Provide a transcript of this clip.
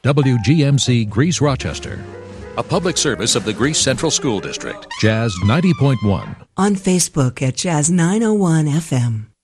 WGMC Greece Rochester. A public service of the Greece Central School District. Jazz 90.1. On Facebook at Jazz 901 FM.